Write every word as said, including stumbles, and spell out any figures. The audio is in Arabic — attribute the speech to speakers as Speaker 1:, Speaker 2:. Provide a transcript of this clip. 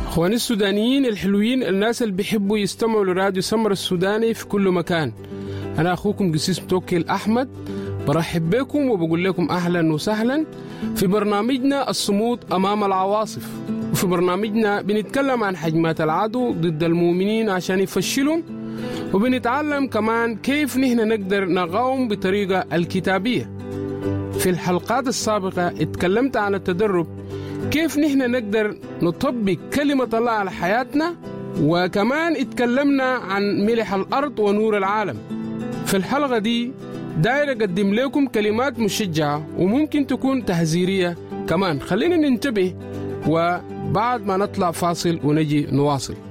Speaker 1: اخواني السودانيين الحلوين، الناس اللي بيحبوا يستمعوا لراديو سمر السوداني في كل مكان، انا اخوكم قسيس متوكل احمد برحب بكم وبقول لكم اهلا وسهلا في برنامجنا الصمود امام العواصف. وفي برنامجنا بنتكلم عن هجمات العدو ضد المؤمنين عشان يفشلهم، وبنتعلم كمان كيف نحن نقدر نقاوم بطريقة الكتابية. في الحلقات السابقة اتكلمت عن التدرب، كيف نحن نقدر نطبق كلمة الله على حياتنا، وكمان اتكلمنا عن ملح الأرض ونور العالم. في الحلقة دي داير أقدم لكم كلمات مشجعة وممكن تكون تحذيرية كمان. خلينا ننتبه وبعد ما نطلع فاصل ونجي نواصل.